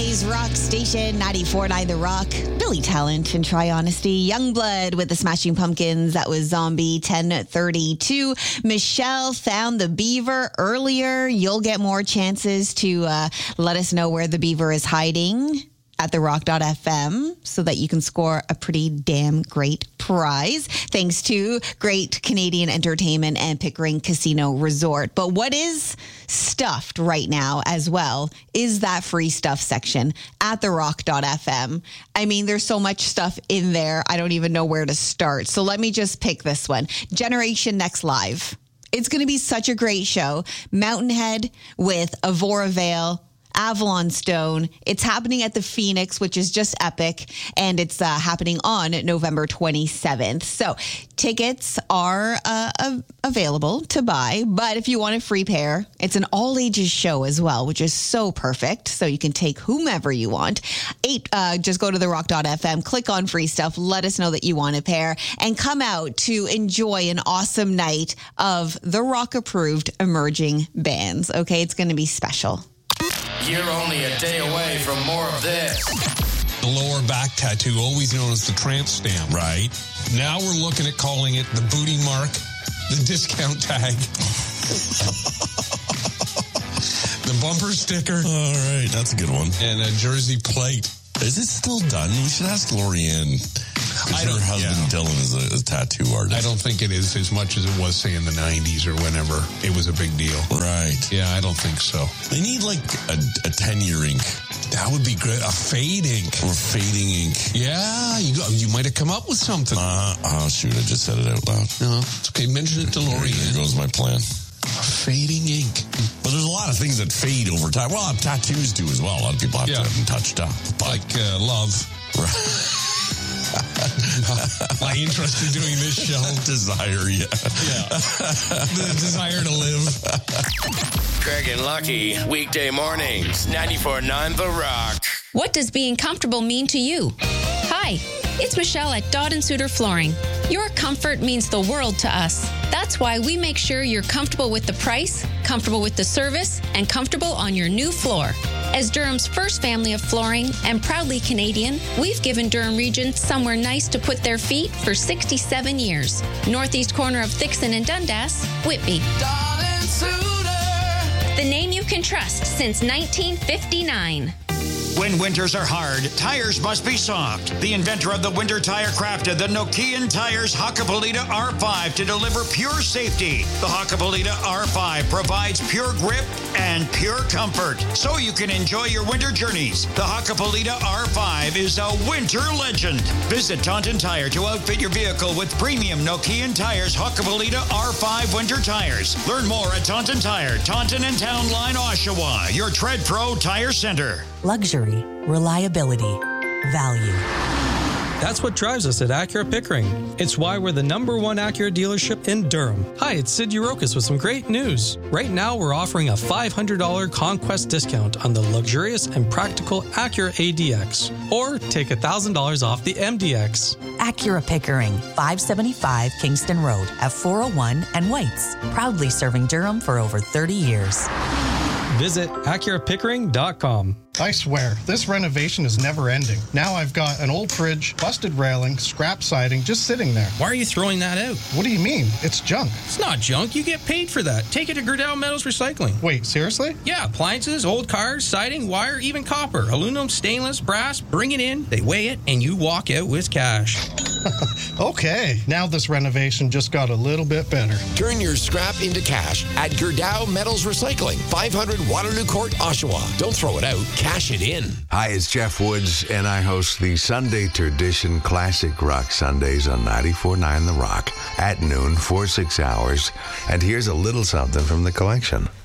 Hawaii's rock station, 94.9 The Rock. Billy Talent and Try Honesty. Youngblood with the Smashing Pumpkins. That was Zombie 1032. Michelle found the beaver earlier. You'll get more chances to let us know where the beaver is hiding at therock.fm so that you can score a pretty damn great prize thanks to Great Canadian Entertainment and Pickering Casino Resort. But what is stuffed right now as well is that free stuff section at therock.fm. I mean, there's so much stuff in there. I don't even know where to start. So let me just pick this one. Generation Next Live. It's going to be such a great show. Mountainhead with Avora Vale, Avalon Stone. It's happening at the Phoenix, which is just epic, and it's happening on November 27th. So tickets are available to buy, but if you want a free pair, it's an all-ages show as well, which is so perfect. So you can take whomever you want. Just go to therock.fm, click on free stuff, let us know that you want a pair, and come out to enjoy an awesome night of The Rock-approved emerging bands. Okay, it's going to be special. You're only a day away from more of this. The lower back tattoo, always known as the tramp stamp. Right. Now we're looking at calling it the booty mark, the discount tag, the bumper sticker. All right, that's a good one. And a jersey plate. Is it still done? We should ask Lorianne. Her husband Dylan is a tattoo artist. I don't think it is as much as it was, say, in the 90s or whenever it was a big deal. Right. Yeah, I don't think so. They need like a 10-year ink. That would be great. A fade ink. Or fading ink. Yeah, you might have come up with something. Oh, shoot, I just said it out loud. No, it's okay. Mention it to Lorianne. There goes my plan. Fading ink. But there's a lot of things that fade over time. Well, tattoos do as well. A lot of people have to have them touched up. Like love. My interest in doing this show. Desire, yeah. The desire to live. Craig and Lucky, weekday mornings, 94.9 The Rock. What does being comfortable mean to you? Hi, it's Michelle at Dodd & Suter Flooring. Your comfort means the world to us. That's why we make sure you're comfortable with the price, comfortable with the service, and comfortable on your new floor. As Durham's first family of flooring and proudly Canadian, we've given Durham Region somewhere nice to put their feet for 67 years. Northeast corner of Thixon and Dundas, Whitby. Dodd & Suter. The name you can trust since 1959. When winters are hard, tires must be soft. The inventor of the winter tire crafted the Nokian Tires Hakkapeliitta R5 to deliver pure safety. The Hakkapeliitta R5 provides pure grip and pure comfort, so you can enjoy your winter journeys. The Hakkapeliitta R5 is a winter legend. Visit Taunton Tire to outfit your vehicle with premium Nokian Tires Hakkapeliitta R5 winter tires. Learn more at Taunton Tire, Taunton and Town Line, Oshawa, your Tread Pro Tire Center. Luxury, reliability, value. That's what drives us at Acura Pickering. It's why we're the #1 Acura dealership in Durham. Hi, it's Sid Urokas with some great news. Right now, we're offering a $500 Conquest discount on the luxurious and practical Acura ADX. Or take $1,000 off the MDX. Acura Pickering, 575 Kingston Road at 401 and Whites. Proudly serving Durham for over 30 years. Visit AcuraPickering.com. I swear, this renovation is never ending. Now I've got an old fridge, busted railing, scrap siding just sitting there. Why are you throwing that out? What do you mean? It's junk. It's not junk. You get paid for that. Take it to Gerdau Metals Recycling. Wait, seriously? Yeah, appliances, old cars, siding, wire, even copper, aluminum, stainless, brass. Bring it in, they weigh it, and you walk out with cash. Okay, now this renovation just got a little bit better. Turn your scrap into cash at Gerdau Metals Recycling, 500 Waterloo Court, Oshawa. Don't throw it out, cash it in. Hi, it's Jeff Woods, and I host the Sunday Tradition Classic Rock Sundays on 94.9 The Rock at noon for 6 hours. And here's a little something from the collection.